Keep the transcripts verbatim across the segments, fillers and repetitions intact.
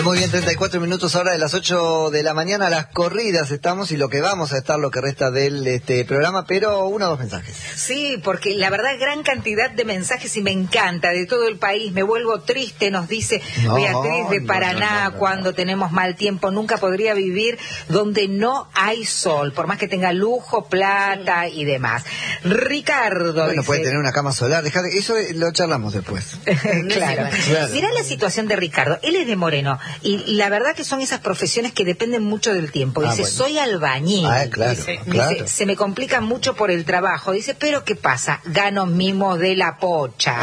Bueno, muy bien, treinta y cuatro minutos ahora de las ocho de la mañana, las corridas estamos y lo que vamos a estar lo que resta del este programa, pero uno o dos mensajes. Sí, porque la verdad gran cantidad de mensajes y me encanta, de todo el país. Me vuelvo triste, nos dice no, Beatriz de Paraná, no, no, no, no, cuando no. tenemos mal tiempo. Nunca podría vivir donde no hay sol, por más que tenga lujo, plata y demás. Ricardo Bueno, dice, puede tener una cama solar, dejate, eso lo charlamos después. Claro. claro. Mirá la situación de Ricardo, él es de Moreno, y la verdad que son esas profesiones que dependen mucho del tiempo. Dice, ah, bueno. soy albañil. Ah, claro, dice, claro. dice, se me complica mucho por el trabajo. Dice, pero ¿qué pasa? Gano mimos de la pocha.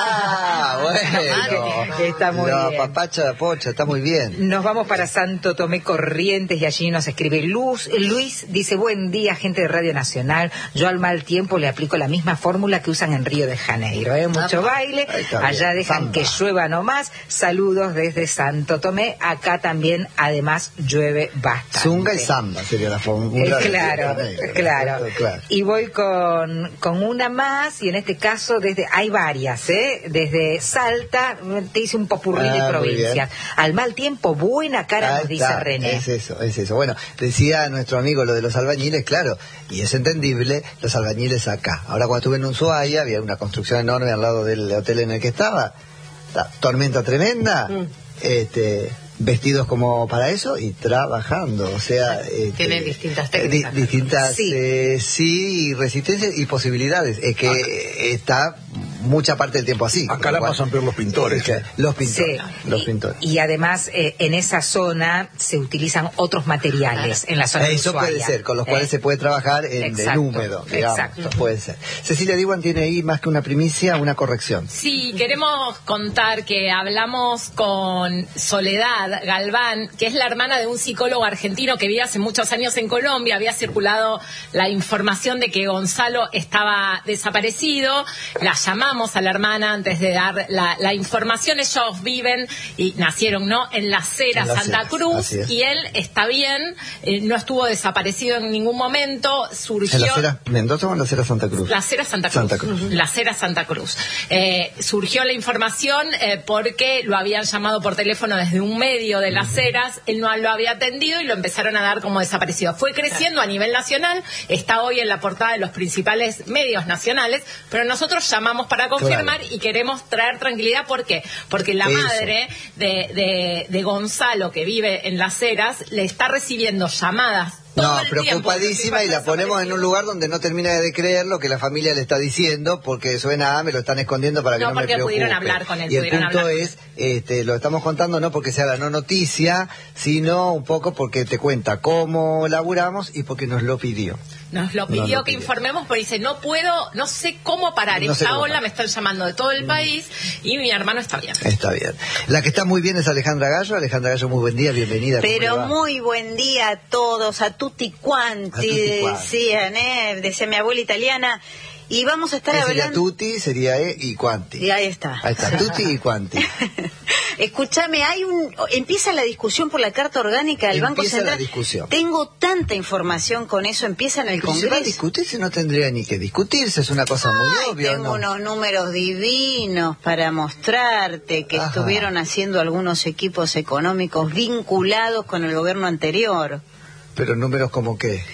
Ah, bueno. Está muy la bien. La papacha, la pocha, está muy bien. Nos vamos para Santo Tomé Corrientes y allí nos escribe Luz. Luis dice, buen día, gente de Radio Nacional. Yo al mal tiempo le aplico la misma fórmula que usan en Río de Janeiro. ¿eh? Mucho ah, baile, allá bien. dejan Samba. que llueva nomás. Saludos desde Santo Tomé. Acá también, además, llueve bastante. Zunga y samba sería la fórmula. Eh, claro, claro, claro. Y voy con, con una más, y en este caso, desde hay varias, ¿eh? Desde Salta, te hice un popurrí ah, de provincias. Al mal tiempo, buena cara, Ahí nos dice está. René. Es eso, es eso. Bueno, decía nuestro amigo lo de los albañiles, claro, y es entendible, los albañiles acá. Ahora, cuando estuve en Ushuaia, había una construcción enorme al lado del hotel en el que estaba, la tormenta tremenda, mm. este... vestidos como para eso y trabajando, o sea... Tiene este, distintas técnicas. Di, distintas, sí. Eh, sí, resistencias y posibilidades. Es que acá. está mucha parte del tiempo así. Acá la pasan peor los pintores. Eh, los pintores. Sí. Los y, pintores. Y además, eh, en esa zona se utilizan otros materiales, en la zona de Eso puede ser, con los cuales eh. se puede trabajar en exacto, el húmedo, digamos. Exacto. Puede ser. Cecilia Diwan tiene ahí más que una primicia, una corrección. Sí, queremos contar que hablamos con Soledad Galván, que es la hermana de un psicólogo argentino que vive hace muchos años en Colombia. Había circulado la información de que Gonzalo estaba desaparecido. La llamamos a la hermana antes de dar la, la información. Ellos viven y nacieron, ¿no?, en Las Heras, en Santa Heras, Cruz, y él está bien, eh, no estuvo desaparecido en ningún momento. Surgió... ¿En Las Heras Mendoza o en Las Heras Santa Cruz? Las Heras Santa Cruz. Santa Cruz. Uh-huh. Las Heras Santa Cruz. Eh, surgió la información eh, porque lo habían llamado por teléfono desde un medio de Las Heras, él no lo había atendido y lo empezaron a dar como desaparecido. Fue creciendo a nivel nacional, está hoy en la portada de los principales medios nacionales, pero nosotros llamamos para confirmar, claro, y queremos traer tranquilidad. ¿Por qué? Porque la Eso. madre de, de, de Gonzalo, que vive en Las Heras, le está recibiendo llamadas No, preocupadísima, y la ponemos en un lugar donde no termina de creer lo que la familia le está diciendo, porque suena a me lo están escondiendo para que no, no me preocupe. No, porque pudieron hablar con él. Y el punto hablar. es, este, lo estamos contando no porque sea la no noticia, sino un poco porque te cuenta cómo laburamos y porque nos lo pidió. Nos lo pidió, no, no que pidió. informemos, pero dice, no puedo, no sé cómo parar. No Esta ola me están llamando de todo el mm. país y mi hermano está bien. Está bien. La que está muy bien es Alejandra Gallo. Alejandra Gallo, muy buen día, bienvenida. Pero muy buen día a todos, a tutti quanti, decían, ¿eh? Decía mi abuela italiana. Y vamos a estar hablando... Sería tutti, sería e y quanti. Y ahí está. Ahí está, tutti y quanti. Escúchame, hay un... empieza la discusión por la Carta Orgánica del Banco Central. Empieza la discusión. Tengo tanta información con eso, empieza en el Congreso. Si va a discutirse, no tendría ni que discutirse, es una cosa Ay, muy obvia, tengo ¿no? unos números divinos para mostrarte que Ajá. estuvieron haciendo algunos equipos económicos vinculados con el gobierno anterior. Pero números como qué...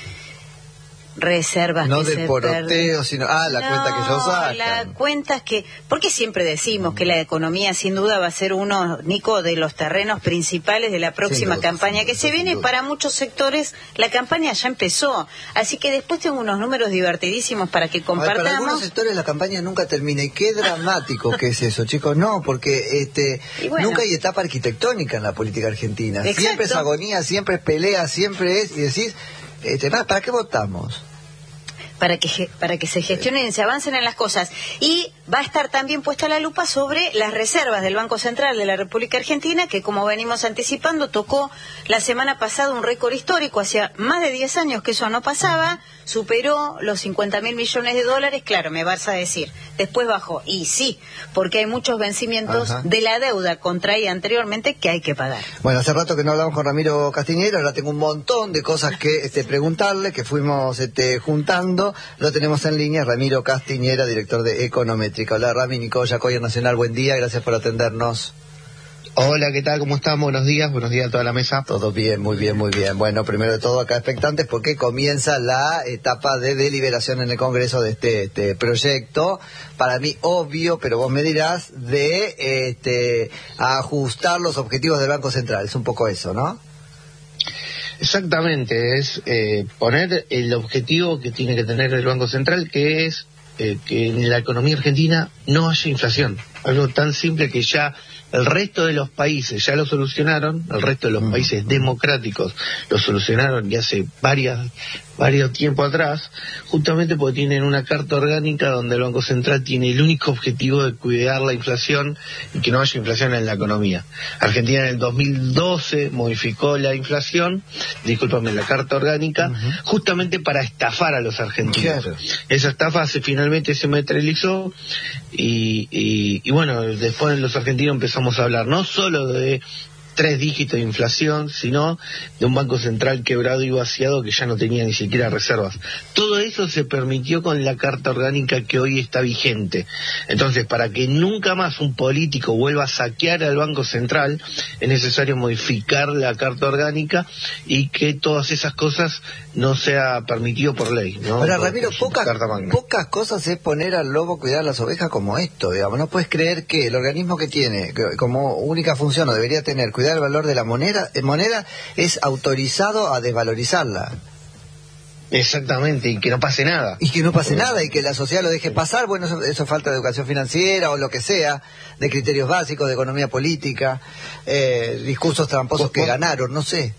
reservas no que de se poroteo, sino ah la no, cuenta que ellos sacan. La cuenta es que, porque siempre decimos que la economía sin duda va a ser uno, Nico, de los terrenos principales de la próxima duda, campaña que se viene. Para muchos sectores la campaña ya empezó, así que después tengo unos números divertidísimos para que compartamos. Ver, para algunos sectores la campaña nunca termina, y qué dramático que es eso, chicos. No, porque este bueno, nunca hay etapa arquitectónica en la política argentina. Exacto. Siempre es agonía, siempre es pelea, siempre es, y decís, este, ¿para qué votamos? Para que, para que se gestionen y se avancen en las cosas. Y va a estar también puesta la lupa sobre las reservas del Banco Central de la República Argentina, que, como venimos anticipando, tocó la semana pasada un récord histórico. Hacía más de diez años que eso no pasaba, superó los cincuenta mil millones de dólares. Claro, me vas a decir, después bajó. Y sí, porque hay muchos vencimientos Ajá. de la deuda contraída anteriormente que hay que pagar. Bueno, hace rato que no hablamos con Ramiro Castiñera, ahora tengo un montón de cosas que este, preguntarle, que fuimos este, juntando. Lo tenemos en línea, Ramiro Castiñera, director de Econométrica. Hola, Rami, Nicoya, Coyer Nacional, buen día, gracias por atendernos. Hola, ¿qué tal? ¿Cómo están? Buenos días, buenos días a toda la mesa. Todo bien, muy bien, muy bien. Bueno, primero de todo acá expectantes porque comienza la etapa de deliberación en el Congreso de este, este proyecto, para mí obvio, pero vos me dirás, de este, ajustar los objetivos del Banco Central. Es un poco eso, ¿no? Exactamente, es eh, poner el objetivo que tiene que tener el Banco Central, que es eh, que en la economía argentina no haya inflación. Algo tan simple que ya el resto de los países ya lo solucionaron, el resto de los mm. países democráticos lo solucionaron ya hace varias, varios tiempo atrás, justamente porque tienen una carta orgánica donde el Banco Central tiene el único objetivo de cuidar la inflación y que no haya inflación en la economía. Argentina en el dos mil doce modificó la inflación, discúlpame, la carta orgánica, uh-huh. justamente para estafar a los argentinos. Claro. Esa estafa se, finalmente se materializó y, y, y bueno, después los argentinos empezamos a hablar no solo de tres dígitos de inflación, sino de un Banco Central quebrado y vaciado que ya no tenía ni siquiera reservas. Todo eso se permitió con la Carta Orgánica que hoy está vigente. Entonces, para que nunca más un político vuelva a saquear al Banco Central, es necesario modificar la Carta Orgánica y que todas esas cosas no sea permitido por ley, ¿no? Ahora, por, Ramiro, por pocas, pocas cosas es poner al lobo a cuidar las ovejas como esto, digamos. No puedes creer que el organismo que tiene, que como única función o debería tener, cuidar el valor de la moneda, moneda es autorizado a desvalorizarla. Exactamente, y que no pase nada. Y que no pase nada, y que la sociedad lo deje pasar. Bueno, eso, eso es falta de educación financiera o lo que sea, de criterios básicos, de economía política, eh, discursos tramposos que ganaron, no sé.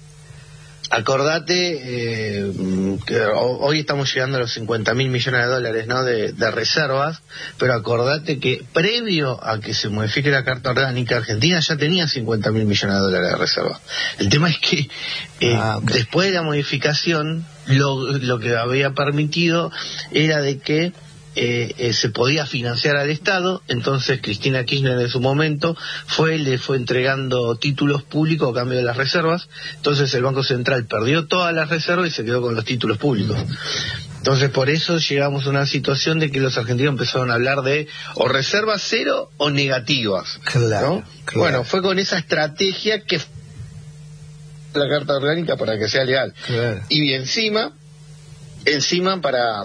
Acordate eh, que hoy estamos llegando a los cincuenta mil millones de dólares, ¿no? de, de reservas, pero acordate que previo a que se modifique la Carta Orgánica, Argentina ya tenía cincuenta mil millones de dólares de reservas. El tema es que eh, ah, okay. después de la modificación lo, lo que había permitido era de que Eh, eh, se podía financiar al Estado. Entonces Cristina Kirchner en su momento fue le fue entregando títulos públicos a cambio de las reservas. Entonces el Banco Central perdió todas las reservas y se quedó con los títulos públicos. Entonces por eso llegamos a una situación de que los argentinos empezaron a hablar de o reservas cero o negativas, claro, ¿no? Claro. Bueno, fue con esa estrategia que la Carta Orgánica para que sea legal, claro. y encima encima para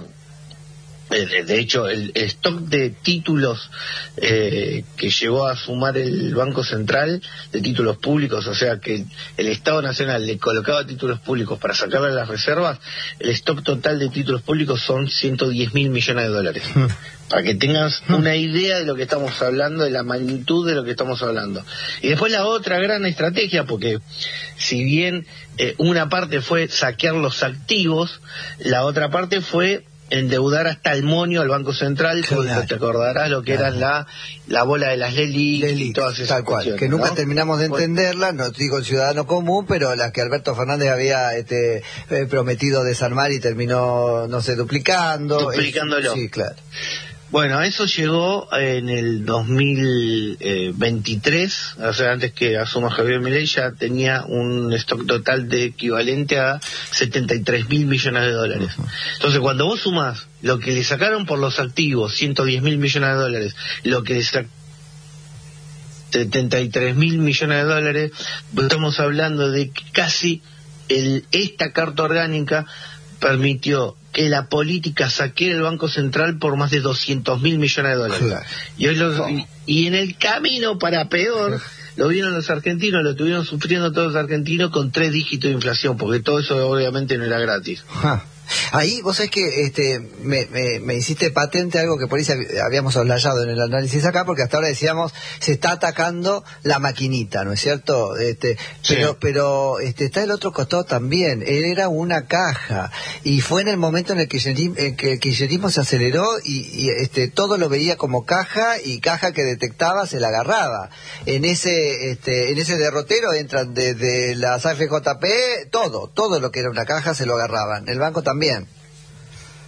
de hecho, el, el stock de títulos eh, que llegó a sumar el Banco Central, de títulos públicos, o sea que el Estado Nacional le colocaba títulos públicos para sacarle las reservas, el stock total de títulos públicos son ciento diez mil millones de dólares. Hmm. Para que tengas una idea de lo que estamos hablando, de la magnitud de lo que estamos hablando. Y después la otra gran estrategia, porque si bien eh, una parte fue saquear los activos, la otra parte fue endeudar hasta el moño al Banco Central, claro. Te acordarás lo que claro. eran la, la bola de las Leli y todas esas tal cual, que nunca ¿no? terminamos de entenderla, no digo el ciudadano común, pero las que Alberto Fernández había este, eh, prometido desarmar y terminó, no sé, duplicando. Duplicándolo. Es, sí, claro. Bueno, eso llegó en el dos mil veintitrés, o sea, antes que asuma Javier Milei ya tenía un stock total de equivalente a setenta y tres mil millones de dólares. Entonces, cuando vos sumás lo que le sacaron por los activos, ciento diez mil millones de dólares, lo que le sacaron setenta y tres mil millones de dólares, estamos hablando de que casi el, esta Carta Orgánica permitió que la política saquee el Banco Central por más de doscientos mil millones de dólares. Claro. Y, hoy los, y, y en el camino para peor, lo vieron los argentinos, lo estuvieron sufriendo todos los argentinos con tres dígitos de inflación, porque todo eso obviamente no era gratis. Ja. Ahí vos sabés que este, me, me, me hiciste patente algo que por ahí habíamos hablayado en el análisis acá, porque hasta ahora decíamos se está atacando la maquinita, ¿no es cierto? Este, sí. Pero, pero este, está el otro costado también. Él era una caja y fue en el momento en el que, en que el kirchnerismo se aceleró y, y este, todo lo veía como caja y caja que detectaba se la agarraba. En ese, este, en ese derrotero entran desde las A F J P todo, todo lo que era una caja se lo agarraban. El banco también.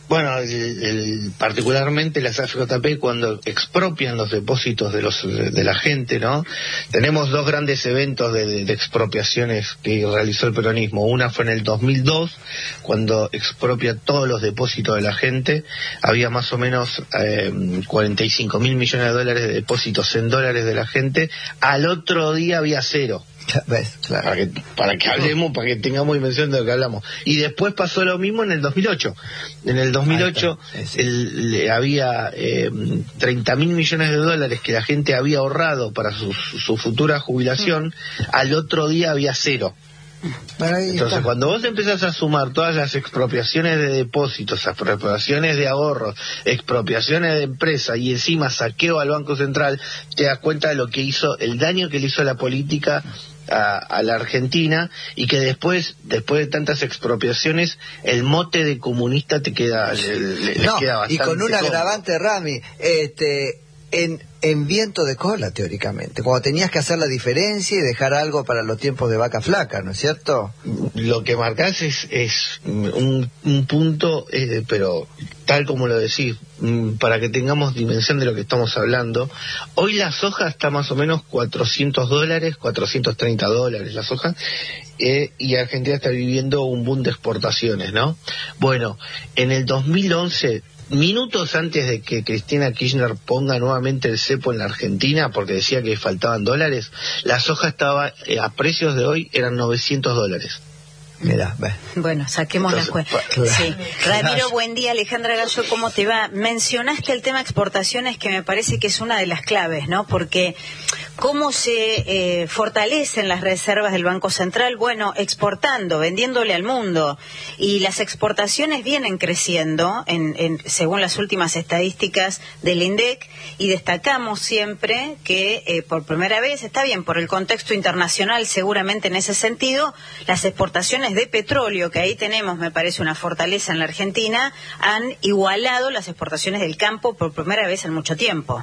Bueno, el, el, particularmente las A F J P cuando expropian los depósitos de los de la gente, ¿no? Tenemos dos grandes eventos de, de, de expropiaciones que realizó el peronismo. Una fue en el dos mil dos, cuando expropia todos los depósitos de la gente. Había más o menos eh, cuarenta y cinco mil millones de dólares de depósitos en dólares de la gente. Al otro día había cero. ¿Ves? Claro. Para que, para que hablemos, para que tengamos dimensión de lo que hablamos. Y después pasó lo mismo en el dos mil ocho. En el dos mil ocho sí, sí. El, le, había eh, treinta mil millones de dólares que la gente había ahorrado para su, su futura jubilación. Mm. Al otro día había cero. Bueno, entonces está. Cuando vos empezás a sumar todas las expropiaciones de depósitos, expropiaciones de ahorros, expropiaciones de empresas y encima saqueo al Banco Central, te das cuenta de lo que hizo, el daño que le hizo la política a, a la Argentina, y que después después de tantas expropiaciones el mote de comunista te queda le, le, no, queda bastante y con un cómodo. Agravante, Rami, este en en viento de cola, teóricamente, cuando tenías que hacer la diferencia y dejar algo para los tiempos de vaca flaca, ¿no es cierto? Lo que marcás es, es un, un punto, eh, pero tal como lo decís, para que tengamos dimensión de lo que estamos hablando. Hoy la soja está más o menos cuatrocientos dólares, cuatrocientos treinta dólares la soja, eh, y Argentina está viviendo un boom de exportaciones, ¿no? Bueno, en el dos mil once... minutos antes de que Cristina Kirchner ponga nuevamente el cepo en la Argentina, porque decía que faltaban dólares, la soja estaba eh, a precios de hoy eran novecientos dólares. Mirá, ve. Bueno, saquemos las cuentas. Claro. Sí. Ramiro, buen día. Alejandra Gallo, ¿cómo te va? Mencionaste el tema exportaciones, que me parece que es una de las claves, ¿no? Porque ¿cómo se eh, fortalecen las reservas del Banco Central? Bueno, exportando, vendiéndole al mundo. Y las exportaciones vienen creciendo, en, en, según las últimas estadísticas del INDEC, y destacamos siempre que eh, por primera vez, está bien, por el contexto internacional seguramente en ese sentido, las exportaciones de petróleo, que ahí tenemos, me parece, una fortaleza en la Argentina, han igualado las exportaciones del campo por primera vez en mucho tiempo.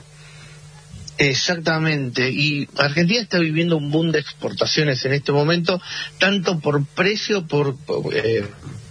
Exactamente, y Argentina está viviendo un boom de exportaciones en este momento, tanto por precio, por... por eh,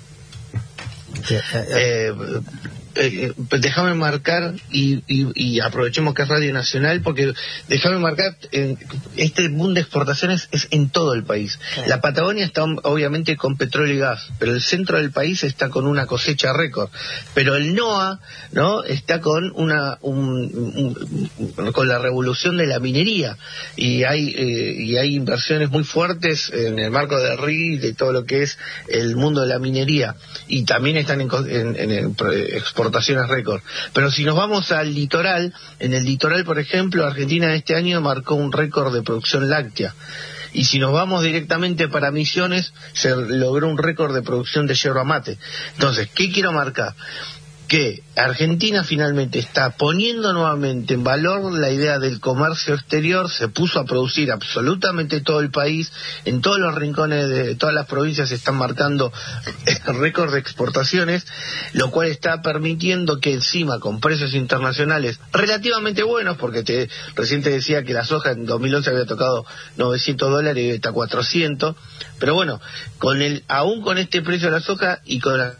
eh, Eh, déjame marcar y, y, y aprovechemos que es Radio Nacional, porque déjame marcar eh, este boom de exportaciones es en todo el país. Sí. La Patagonia está obviamente con petróleo y gas, pero el centro del país está con una cosecha récord, pero el NOA no está con una un, un, un, con la revolución de la minería, y hay eh, y hay inversiones muy fuertes en el marco del R I, de todo lo que es el mundo de la minería, y también están en, en, en, en exportaciones récord. Pero si nos vamos al litoral, en el litoral, por ejemplo, Argentina este año marcó un récord de producción láctea. Y si nos vamos directamente para Misiones, se logró un récord de producción de yerba mate. Entonces, ¿qué quiero marcar? Que Argentina finalmente está poniendo nuevamente en valor la idea del comercio exterior, se puso a producir absolutamente todo el país, en todos los rincones de todas las provincias se están marcando récord de exportaciones, lo cual está permitiendo que encima con precios internacionales relativamente buenos, porque te, recién te decía que la soja en dos mil once había tocado novecientos dólares y está a cuatrocientos, pero bueno, con el aún con este precio de la soja y con la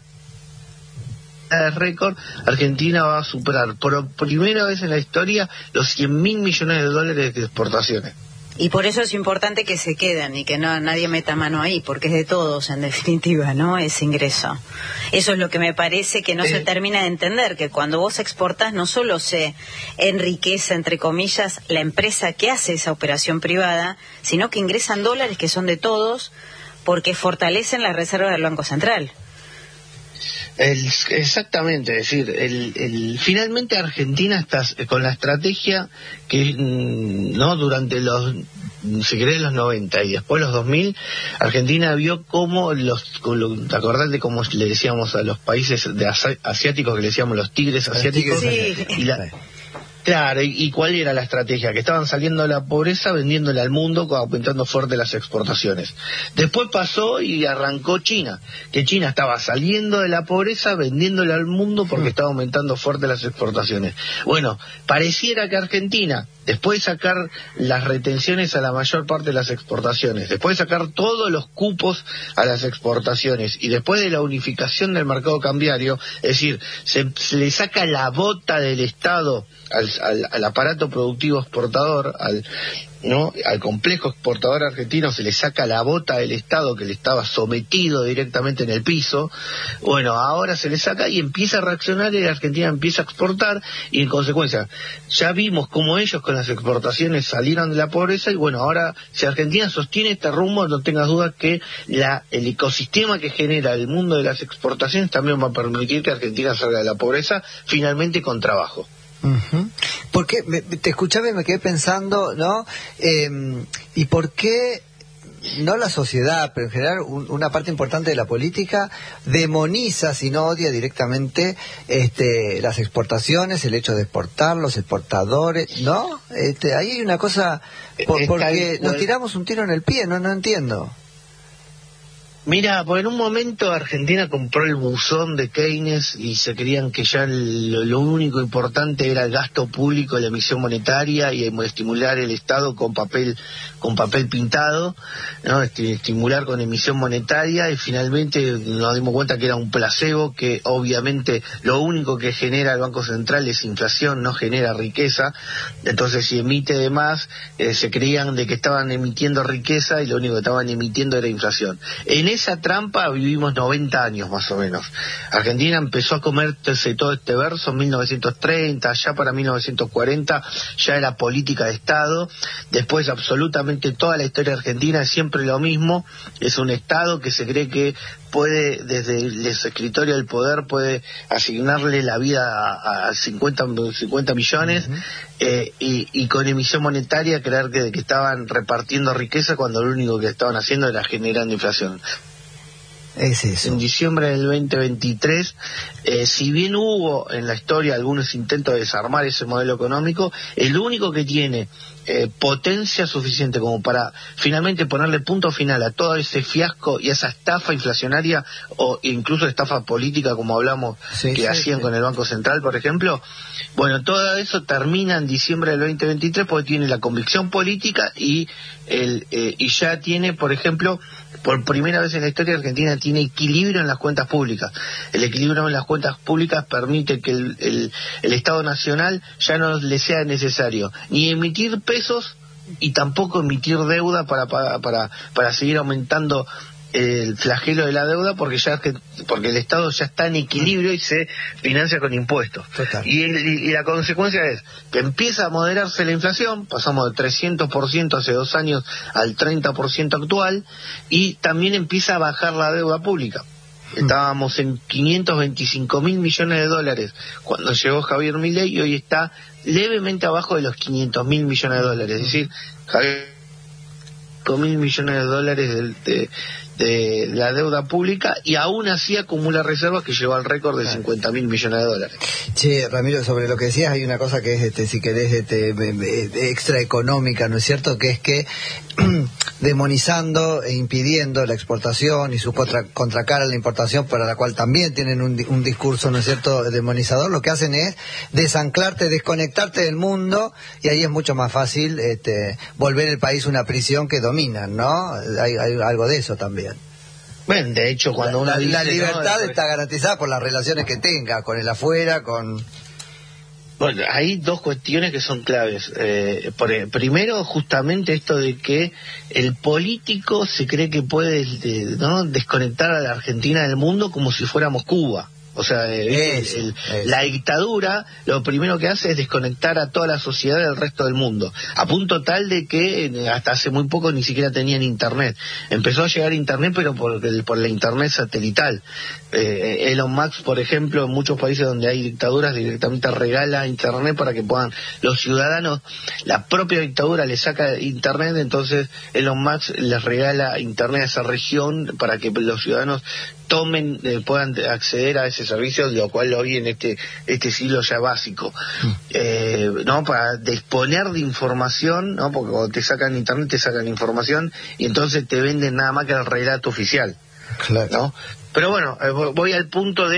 de récord, Argentina va a superar por primera vez en la historia los cien mil millones de dólares de exportaciones. Y por eso es importante que se queden y que no nadie meta mano ahí, porque es de todos en definitiva, ¿no? Ese ingreso. Eso es lo que me parece que no eh. se termina de entender, que cuando vos exportás no solo se enriquece, entre comillas, la empresa que hace esa operación privada, sino que ingresan dólares que son de todos, porque fortalecen las reservas del Banco Central. El, exactamente, es decir, el, el, finalmente Argentina está con la estrategia que no durante los, si querés, los noventa y después los dos mil, Argentina vio cómo los, te acordás de cómo le decíamos a los países de asiáticos, que le decíamos los tigres asiáticos, sí. y la, claro, y, y cuál era la estrategia, que estaban saliendo de la pobreza vendiéndole al mundo, aumentando fuerte las exportaciones. Después pasó y arrancó China, que China estaba saliendo de la pobreza vendiéndole al mundo porque estaba aumentando fuerte las exportaciones. Bueno, pareciera que Argentina, después de sacar las retenciones a la mayor parte de las exportaciones, después de sacar todos los cupos a las exportaciones y después de la unificación del mercado cambiario, es decir, se, se le saca la bota del Estado al, al, al aparato productivo exportador, al ¿no? al complejo exportador argentino se le saca la bota del Estado que le estaba sometido directamente en el piso. Bueno, ahora se le saca y empieza a reaccionar y la Argentina empieza a exportar y en consecuencia ya vimos cómo ellos con las exportaciones salieron de la pobreza y bueno, ahora si Argentina sostiene este rumbo, no tengas duda que la, el ecosistema que genera el mundo de las exportaciones también va a permitir que Argentina salga de la pobreza finalmente con trabajo. Uh-huh. Porque me, te escuchaba y me quedé pensando, ¿no? Eh, ¿Y por qué no la sociedad, pero en general un, una parte importante de la política demoniza, si no odia directamente este, las exportaciones, el hecho de exportar, los exportadores, ¿no? Este, ahí hay una cosa, por, porque nos tiramos un tiro en el pie, no, no entiendo. Mira, pues en un momento Argentina compró el buzón de Keynes y se creían que ya lo, lo único importante era el gasto público, la emisión monetaria y estimular el Estado con papel con papel pintado, ¿no? Estimular con emisión monetaria y finalmente nos dimos cuenta que era un placebo, que obviamente lo único que genera el Banco Central es inflación, no genera riqueza. Entonces si emite de más, eh, se creían de que estaban emitiendo riqueza y lo único que estaban emitiendo era inflación. En esa trampa vivimos noventa años más o menos. Argentina empezó a comerse todo este verso en mil novecientos treinta, ya para mil novecientos cuarenta ya era política de Estado. Después absolutamente toda la historia argentina es siempre lo mismo, es un Estado que se cree que puede, desde el escritorio del poder, puede asignarle la vida a, a cincuenta millones, uh-huh. eh, y, y con emisión monetaria creer que, que estaban repartiendo riqueza cuando lo único que estaban haciendo era generando inflación. Es eso. En diciembre del veinte veintitrés, eh, si bien hubo en la historia algunos intentos de desarmar ese modelo económico, el único que tiene eh, potencia suficiente como para finalmente ponerle punto final a todo ese fiasco y a esa estafa inflacionaria o incluso estafa política como hablamos sí, que sí, hacían sí. con el Banco Central, por ejemplo, bueno, todo eso termina en diciembre del veinte veintitrés porque tiene la convicción política y el eh, y ya tiene, por ejemplo, por primera vez en la historia Argentina tiene equilibrio en las cuentas públicas. El equilibrio en las cuentas públicas permite que el, el, el Estado Nacional ya no le sea necesario ni emitir pesos y tampoco emitir deuda para para para, para seguir aumentando el flagelo de la deuda porque ya porque el Estado ya está en equilibrio y se financia con impuestos. Y, el, y la consecuencia es que empieza a moderarse la inflación, pasamos del trescientos por ciento hace dos años al treinta por ciento actual, y también empieza a bajar la deuda pública. Estábamos en quinientos veinticinco mil millones de dólares cuando llegó Javier Milei y hoy está levemente abajo de los quinientos mil millones de dólares. Es decir, Javier cinco mil millones de dólares de, de, de la deuda pública y aún así acumula reservas que llegó al récord de cincuenta mil millones de dólares. Che, Ramiro, sobre lo que decías hay una cosa que es, este, si querés, este, extra económica, ¿no es cierto? Que es que demonizando e impidiendo la exportación y su contra, contracara la importación, para la cual también tienen un, un discurso, ¿no es cierto?, demonizador, lo que hacen es desanclarte, desconectarte del mundo, y ahí es mucho más fácil este, volver el país una prisión que dominan, ¿no? Hay, hay algo de eso también. Bueno, de hecho, cuando uno la, dice, la libertad ¿no? está garantizada por las relaciones que tenga con el afuera, con... Bueno, hay dos cuestiones que son claves. Eh, por, primero, justamente esto de que el político se cree que puede de, ¿no? desconectar a la Argentina del mundo como si fuéramos Cuba. O sea, eh, eso, el, el, la dictadura lo primero que hace es desconectar a toda la sociedad del resto del mundo, a punto tal de que eh, hasta hace muy poco ni siquiera tenían internet. Empezó a llegar internet, pero por, el, por la internet satelital. Eh, Elon Musk, por ejemplo, en muchos países donde hay dictaduras, directamente regala internet para que puedan los ciudadanos, la propia dictadura le saca internet, entonces Elon Musk les regala internet a esa región para que los ciudadanos tomen, eh, puedan acceder a ese servicio, lo cual hoy en este este siglo ya básico, eh, no para disponer de información, no porque cuando te sacan internet te sacan información y entonces te venden nada más que el relato oficial, claro. ¿no? Pero bueno, eh, voy al punto de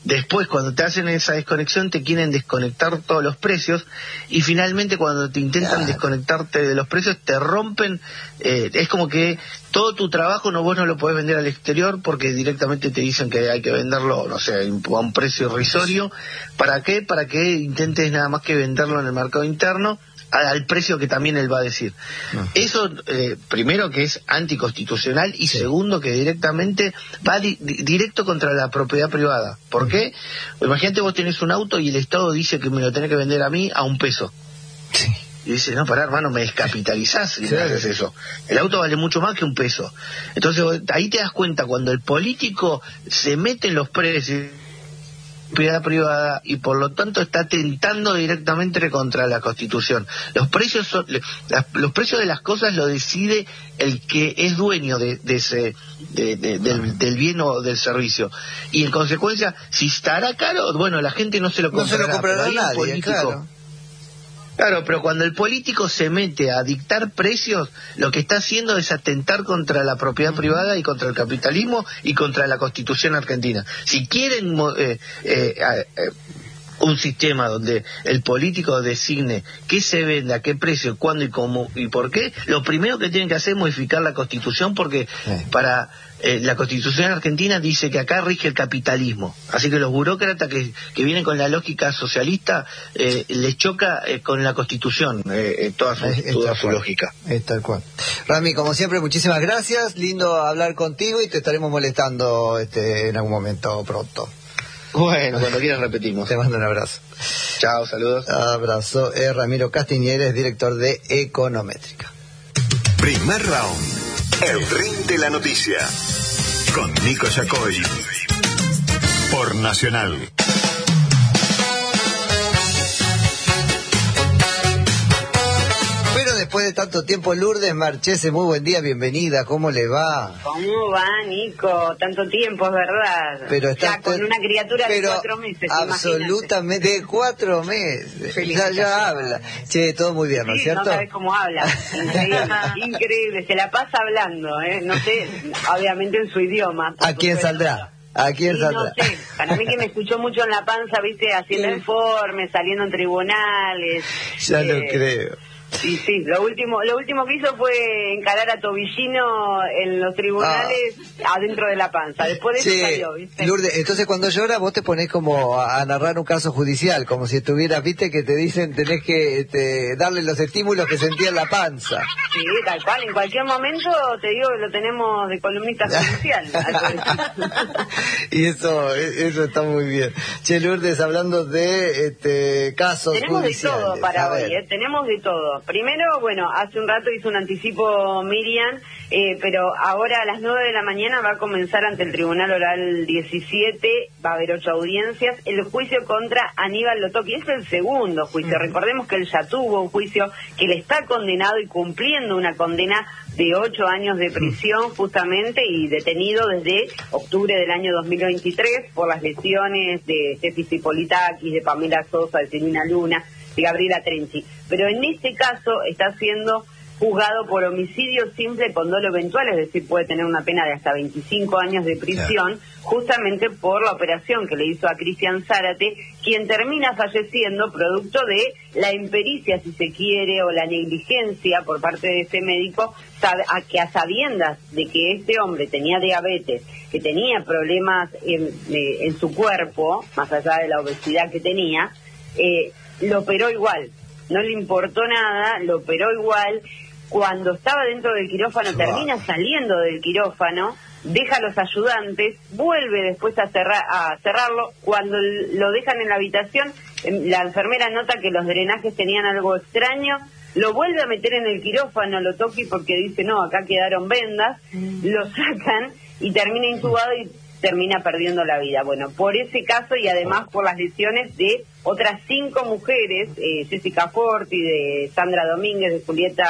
Después, cuando te hacen esa desconexión, te quieren desconectar todos los precios, y finalmente cuando te intentan claro. desconectarte de los precios, te rompen, eh, es como que todo tu trabajo no vos no lo podés vender al exterior porque directamente te dicen que hay que venderlo, no sé, a un precio irrisorio. ¿Para qué? Para que intentes nada más que venderlo en el mercado interno al precio que también él va a decir. Uh-huh. Eso, eh, primero, que es anticonstitucional, y sí. segundo, que directamente va di- directo contra la propiedad privada. ¿Por uh-huh. qué? Imagínate, vos tenés un auto y el Estado dice que me lo tenés que vender a mí a un peso. Sí. Y dice, no, pará, hermano, me descapitalizás si sí. me haces eso. El auto vale mucho más que un peso. Entonces, ahí te das cuenta, cuando el político se mete en los precios, propiedad privada, y por lo tanto está atentando directamente contra la Constitución. Los precios son, los precios de las cosas lo decide el que es dueño de, de ese de, de, del, del bien o del servicio, y en consecuencia, si estará caro, bueno, la gente no se lo comprará. No se lo comprará pero nadie, político, claro. Claro, pero cuando el político se mete a dictar precios, lo que está haciendo es atentar contra la propiedad privada y contra el capitalismo y contra la Constitución argentina. Si quieren eh, eh, eh, un sistema donde el político designe qué se vende, a qué precio, cuándo y cómo y por qué, lo primero que tienen que hacer es modificar la Constitución, porque sí. para eh, la Constitución argentina dice que acá rige el capitalismo. Así que los burócratas que, que vienen con la lógica socialista eh, les choca eh, con la Constitución eh, toda su, es, toda su lógica. Es tal cual. Rami, como siempre, muchísimas gracias. Lindo hablar contigo, y te estaremos molestando este en algún momento pronto. Bueno, cuando quieras repetimos. Te mando un abrazo. Chao, saludos. Abrazo. Es Ramiro Castiñeres, director de Econométrica. Primer round. El ring de la noticia. Con Nico Yacoy. Por Nacional. Pero después de tanto tiempo, Lourdes Marchese, muy buen día, bienvenida, ¿cómo le va? ¿Cómo va, Nico? Tanto tiempo, es verdad. Pero está ya con una criatura pero de cuatro meses, absolutamente, de cuatro meses. Feliz ya, ya habla. Che, todo muy bien, ¿no es sí, cierto? No sabes cómo habla. Increíble, increíble. Se la pasa hablando, ¿eh? No sé, obviamente en su idioma. ¿A quién saldrá? ¿A quién sí, saldrá? No sé, para mí que me escuchó mucho en la panza, viste, haciendo sí. informes, saliendo en tribunales. Ya eh, lo creo. Sí, sí, lo último lo último que hizo fue encarar a Tobillino en los tribunales ah. adentro de la panza. Después de sí. eso salió, ¿viste? Lourdes, entonces cuando llora vos te ponés como a narrar un caso judicial, como si estuvieras, viste, que te dicen tenés que este, darle los estímulos que sentía en la panza. Sí, tal cual, en cualquier momento te digo que lo tenemos de columnista judicial. Y eso eso está muy bien. Che, Lourdes, hablando de este, casos tenemos judiciales. Tenemos de todo para hoy, ¿eh? Tenemos de todo. Primero, bueno, hace un rato hizo un anticipo Miriam, eh, pero ahora a las nueve de la mañana va a comenzar ante el Tribunal Oral diecisiete, va a haber ocho audiencias, el juicio contra Aníbal Lotoki. Es el segundo juicio. Uh-huh. Recordemos que él ya tuvo un juicio, que él está condenado y cumpliendo una condena de ocho años de prisión, uh-huh. justamente, y detenido desde octubre del año dos mil veintitrés por las lesiones de Steffi Politakis, de Pamela Sosa, de Celina Luna, de Gabriela Trenchi. Pero en este caso está siendo juzgado por homicidio simple con dolo eventual, es decir, puede tener una pena de hasta veinticinco años de prisión, yeah. justamente por la operación que le hizo a Cristian Zárate, quien termina falleciendo producto de la impericia, si se quiere, o la negligencia por parte de ese médico, a que a sabiendas de que este hombre tenía diabetes, que tenía problemas en, eh, en su cuerpo, más allá de la obesidad que tenía, eh, lo operó igual. No le importó nada, lo operó igual. Cuando estaba dentro del quirófano, termina saliendo del quirófano, deja a los ayudantes, vuelve después a, cerrar, a cerrarlo. Cuando lo dejan en la habitación, la enfermera nota que los drenajes tenían algo extraño, lo vuelve a meter en el quirófano, lo toque porque dice, no, acá quedaron vendas, mm. lo sacan y termina intubado y termina perdiendo la vida. Bueno, por ese caso y además por las lesiones de otras cinco mujeres, eh, Jessica Forti, de Sandra Domínguez, de Julieta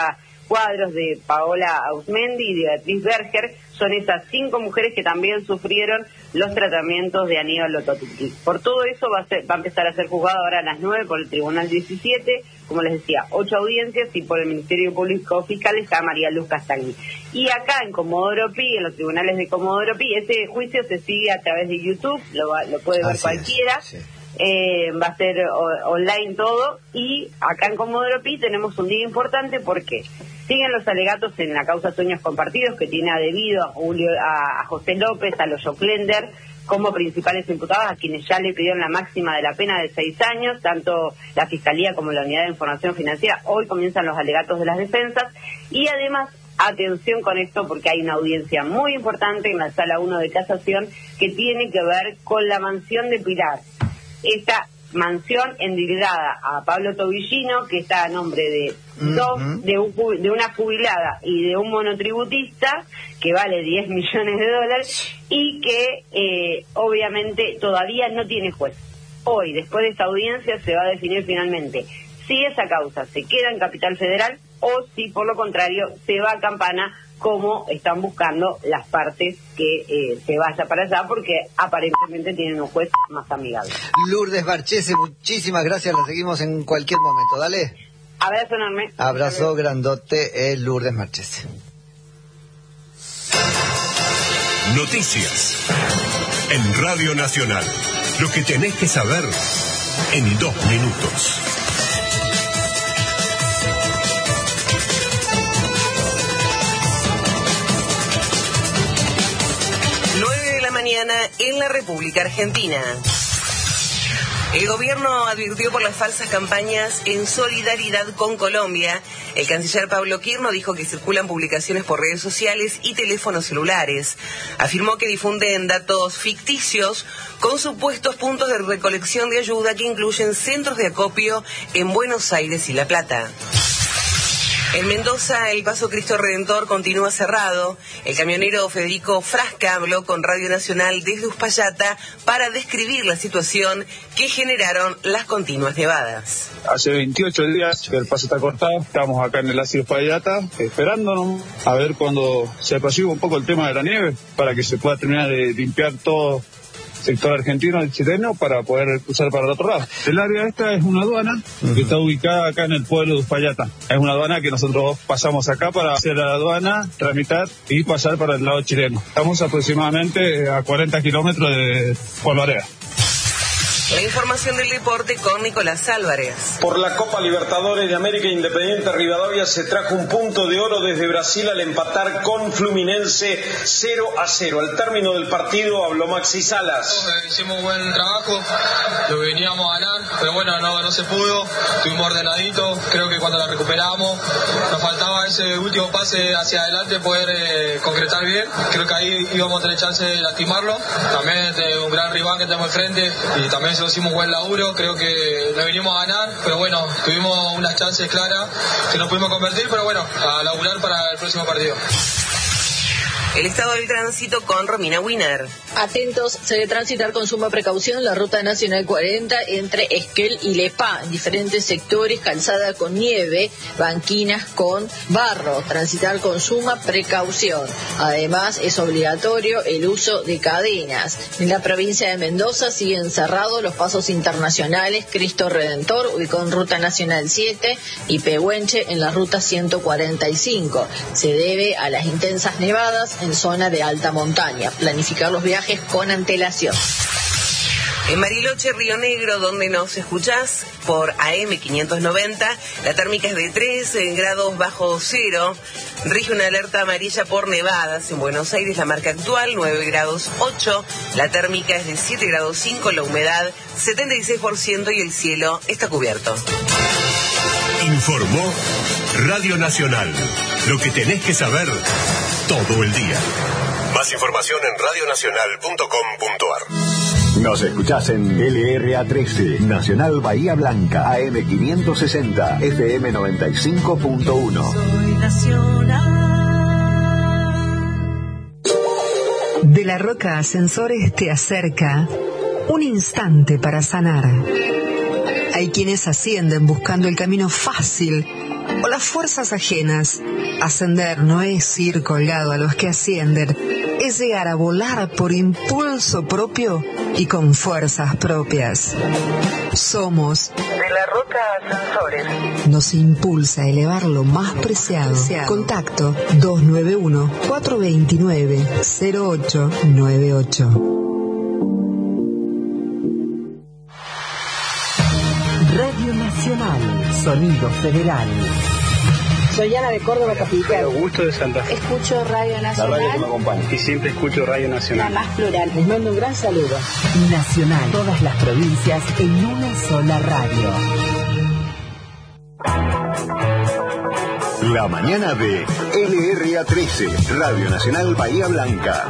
Cuadros, de Paola Ausmendi y de Beatriz Berger. Son esas cinco mujeres que también sufrieron los tratamientos de Aníbal Lototuki. Por todo eso va a, ser, va a empezar a ser juzgado ahora a las nueve por el Tribunal diecisiete, como les decía, ocho audiencias, y por el Ministerio Público Fiscal está María Luz Castagni. Y acá en Comodoro Pi, en los tribunales de Comodoro Pi, ese juicio se sigue a través de YouTube, lo, va, lo puede ver Así cualquiera. Es, sí. Eh, va a ser o, online todo, y acá en Comodoro Pi tenemos un día importante porque siguen los alegatos en la causa Sueños Compartidos, que tiene a debido a, Julio, a, a José López, a los Joclender como principales imputados, a quienes ya le pidieron la máxima de la pena de seis años, tanto la Fiscalía como la Unidad de Información Financiera. Hoy comienzan los alegatos de las defensas, y además, atención con esto, porque hay una audiencia muy importante en la Sala uno de Casación que tiene que ver con la mansión de Pilar. Esta mansión endeudada a Pablo Tobillino, que está a nombre de dos, uh-huh. de, un, de una jubilada y de un monotributista, que vale diez millones de dólares, y que eh, obviamente todavía no tiene juez. Hoy, después de esta audiencia, se va a definir finalmente si esa causa se queda en Capital Federal o si, por lo contrario, se va a Campana, como están buscando las partes que eh, se vaya para allá, porque aparentemente tienen un juez más amigable. Lourdes Marchese, muchísimas gracias, la seguimos en cualquier momento, dale. Abrazo enorme. Abrazo grandote, es Lourdes Marchese. Noticias en Radio Nacional, lo que tenés que saber en dos minutos. En la República Argentina. El gobierno advirtió por las falsas campañas en solidaridad con Colombia. El canciller Pablo Quirno dijo que circulan publicaciones por redes sociales y teléfonos celulares. Afirmó que difunden datos ficticios con supuestos puntos de recolección de ayuda que incluyen centros de acopio en Buenos Aires y La Plata. En Mendoza, el Paso Cristo Redentor continúa cerrado. El camionero Federico Frasca habló con Radio Nacional desde Uspallata para describir la situación que generaron las continuas nevadas. Hace veintiocho días que el paso está cortado, estamos acá en el ácido Uspallata esperándonos a ver cuando se apacigua un poco el tema de la nieve para que se pueda terminar de limpiar todo sector argentino y chileno para poder cruzar para el otro lado. El área esta es una aduana uh-huh. que está ubicada acá en el pueblo de Uspallata. Es una aduana que nosotros pasamos acá para hacer la aduana, tramitar y pasar para el lado chileno. Estamos aproximadamente a cuarenta kilómetros de Polvareda. La información del deporte con Nicolás Álvarez. Por la Copa Libertadores de América, Independiente Rivadavia se trajo un punto de oro desde Brasil al empatar con Fluminense cero a cero. Al término del partido habló Maxi Salas. Hicimos buen trabajo, lo veníamos a ganar, pero bueno, no, no se pudo. Estuvimos ordenaditos, creo que cuando la recuperamos nos faltaba ese último pase hacia adelante, poder eh, concretar bien. Creo que ahí íbamos a tener chance de lastimarlo. También de un gran rival que tenemos al frente y también hicimos buen laburo, creo que lo vinimos a ganar, pero bueno, tuvimos unas chances claras que no pudimos convertir, pero bueno, a laburar para el próximo partido. El estado del tránsito con Romina Wiener. Atentos, se debe transitar con suma precaución la ruta nacional cuarenta entre Esquel y Lepá, en diferentes sectores, calzada con nieve, banquinas con barro, transitar con suma precaución. Además, es obligatorio el uso de cadenas. En la provincia de Mendoza siguen cerrados los pasos internacionales Cristo Redentor, ubicado en ruta nacional siete, y Pehuenche en la ruta ciento cuarenta y cinco. Se debe a las intensas nevadas en zona de alta montaña. Planificar los viajes con antelación. En Bariloche, Río Negro, donde nos escuchás por A M quinientos noventa, la térmica es de tres grados bajo cero. Rige una alerta amarilla por nevadas. En Buenos Aires, la marca actual, nueve grados ocho. La térmica es de siete grados cinco, la humedad setenta y seis por ciento y el cielo está cubierto. Informó Radio Nacional. Lo que tenés que saber todo el día. Más información en radio nacional punto com punto a r. Nos escuchás en L R A trece, Nacional Bahía Blanca, A M quinientos sesenta, F M noventa y cinco punto uno. Soy nacional. De la Roca Ascensores te acerca un instante para sanar. Hay quienes ascienden buscando el camino fácil, o las fuerzas ajenas. Ascender no es ir colgado a los que ascienden, es llegar a volar por impulso propio y con fuerzas propias. Somos de la Roca Ascensores. Nos impulsa a elevar lo más preciado. Contacto dos nueve uno, cuatro dos nueve, cero ocho nueve ocho. Radio Nacional, Sonido Federal. Soy Ana de Córdoba Capital. Augusto de Santa Fe. Escucho Radio Nacional. La radio que me acompaña. Y siempre escucho Radio Nacional. La más plural. Les mando un gran saludo. Nacional, todas las provincias en una sola radio. La mañana de L R A trece, Radio Nacional Bahía Blanca.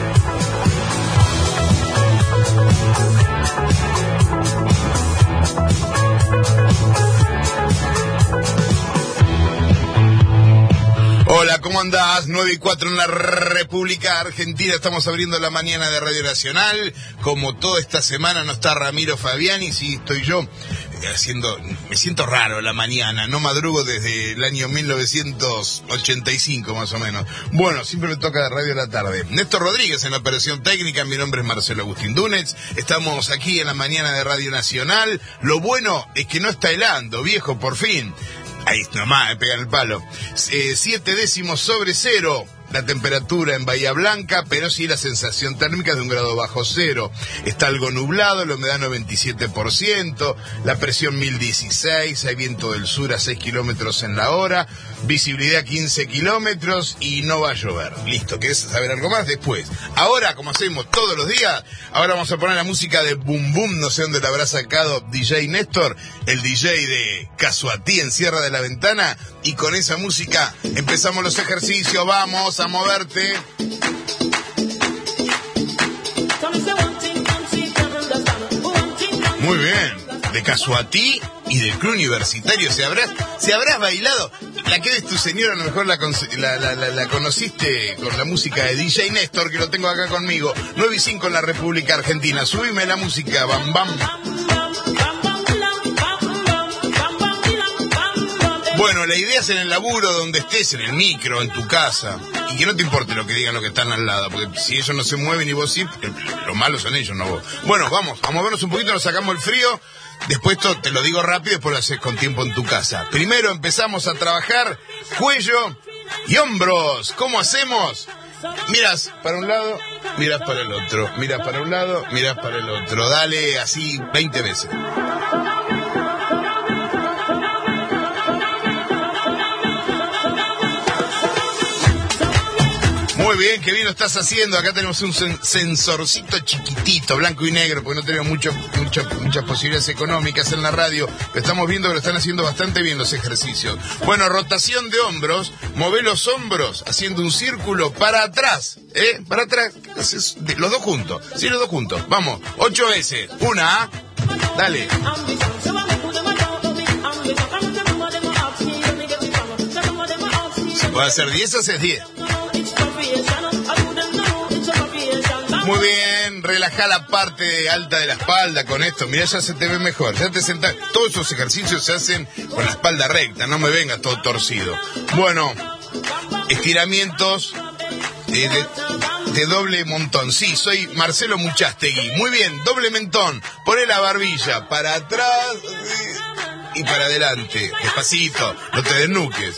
Hola, ¿cómo andás? nueve y cuatro en la República Argentina. Estamos abriendo la mañana de Radio Nacional. Como toda esta semana no está Ramiro Fabiani, sí estoy yo haciendo... Me siento raro la mañana. No madrugo desde el año mil novecientos ochenta y cinco más o menos. Bueno, siempre me toca de radio a la tarde. Néstor Rodríguez en la operación técnica. Mi nombre es Marcelo Agustín Túnez. Estamos aquí en la mañana de Radio Nacional. Lo bueno es que no está helando, viejo, por fin. Ahí nomás, me pegan el palo. Eh, siete décimos sobre cero la temperatura en Bahía Blanca, pero sí la sensación térmica es de un grado bajo cero. Está algo nublado, la humedad noventa y siete por ciento, la presión mil dieciséis, hay viento del sur a seis kilómetros en la hora, visibilidad quince kilómetros y no va a llover. Listo, ¿querés saber algo más? Después. Ahora, como hacemos todos los días, ahora vamos a poner la música de Boom Boom, no sé dónde la habrá sacado D J Néstor, el D J de Casuatí en Sierra de la Ventana, y con esa música empezamos los ejercicios. Vamos a moverte. Muy bien, de Casuatí y del Club Universitario. ¿Se habrás, se habrás bailado? La que eres tu señora, a lo mejor la, la, la, la, la conociste con la música de D J Néstor, que lo tengo acá conmigo. nueve y cinco en la República Argentina. Subime la música, bam bam. Bueno, la idea es en el laburo, donde estés, en el micro, en tu casa, y que no te importe lo que digan los que están al lado, porque si ellos no se mueven y vos sí, los malos son ellos, no vos. Bueno, vamos, a movernos un poquito, nos sacamos el frío, después to, te lo digo rápido, después lo haces con tiempo en tu casa. Primero empezamos a trabajar cuello y hombros. ¿Cómo hacemos? Miras para un lado, miras para el otro, miras para un lado, miras para el otro. Dale así veinte veces. Muy bien, qué bien lo estás haciendo. Acá tenemos un sen- sensorcito chiquitito, blanco y negro, porque no tenemos mucho, mucho, muchas posibilidades económicas en la radio, pero estamos viendo que lo están haciendo bastante bien los ejercicios. Bueno, rotación de hombros, mover los hombros haciendo un círculo para atrás, ¿eh? Para atrás, los dos juntos, sí, los dos juntos. Vamos, ocho veces. Una, dale. Si puede hacer diez, haces diez. Muy bien, relaja la parte alta de la espalda con esto. Mirá, ya se te ve mejor. Ya te sentás. Todos esos ejercicios se hacen con la espalda recta. No me vengas todo torcido. Bueno, estiramientos eh, de, de doble montón. Sí, soy Marcelo Muchastegui. Muy bien, doble mentón. Poné la barbilla para atrás y para adelante. Despacito, no te desnuques.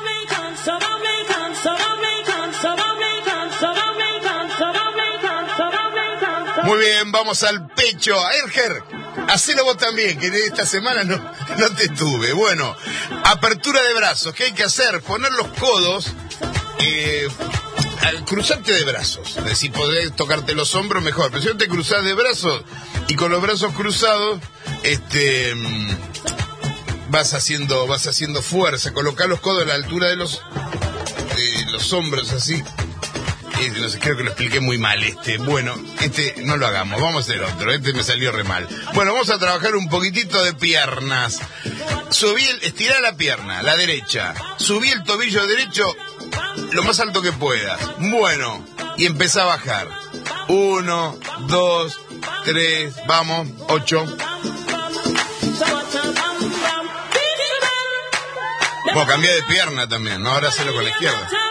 Muy bien, vamos al pecho. Erger, hacelo vos también, que esta semana no, no te tuve. Bueno, apertura de brazos. ¿Qué hay que hacer? Poner los codos, eh, al cruzarte de brazos. Si podés tocarte los hombros, mejor. Pero si no te cruzás de brazos y con los brazos cruzados, este, vas haciendo, vas haciendo fuerza. Colocar los codos a la altura de los, de los hombros, así. No sé, creo que lo expliqué muy mal este. Bueno, este no lo hagamos, vamos a hacer otro. Este me salió re mal. Bueno, vamos a trabajar un poquitito de piernas. Subí el, estirá la pierna, la derecha. Subí el tobillo derecho lo más alto que puedas. Bueno, y empezá a bajar. Uno, dos, tres, vamos, ocho. Bueno, cambié de pierna también, ¿no? Ahora hacelo con la izquierda.